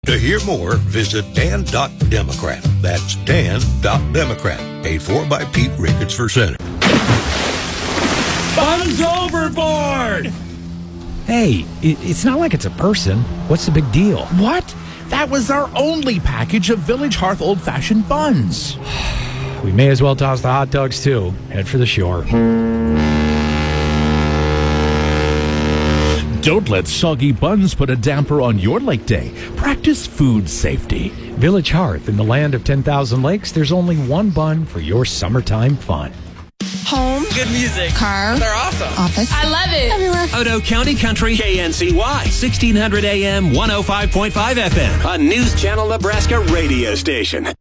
To hear more, visit Dan.Democrat. That's Dan.Democrat. Paid for by Pete Ricketts for Senate. Buns overboard! Hey, it's not like it's a person. What's the big deal? What? That was our only package of Village Hearth old-fashioned buns. We may as well toss the hot dogs, too. Head for the shore. Don't let soggy buns put a damper on your lake day. Practice food safety. Village Hearth, in the land of 10,000 lakes, there's only one bun for your summertime fun. Home. Good music. Car. They're awesome. Office. I love it. Everywhere. Odo County Country. KNCY. 1600 AM, 105.5 FM. A News Channel Nebraska radio station.